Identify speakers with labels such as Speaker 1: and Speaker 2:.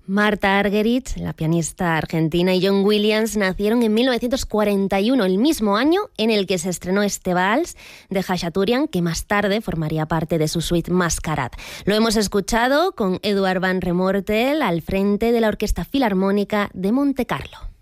Speaker 1: Martha Argerich, la pianista argentina, y John Williams nacieron en 1941, el mismo año en el que se estrenó este vals de Khachaturian, que más tarde formaría parte de su suite Mascarade. Lo hemos escuchado con Eduard van Remortel al frente de la Orquesta Filarmónica de Montecarlo.